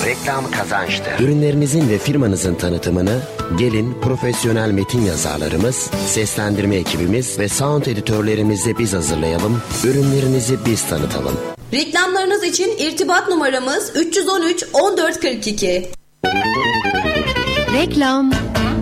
reklam kazançtır. Ürünlerinizin ve firmanızın tanıtımını gelin profesyonel metin yazarlarımız, seslendirme ekibimiz ve sound editörlerimizle biz hazırlayalım, ürünlerinizi biz tanıtalım. Reklamlarınız için irtibat numaramız 313 1442. Reklam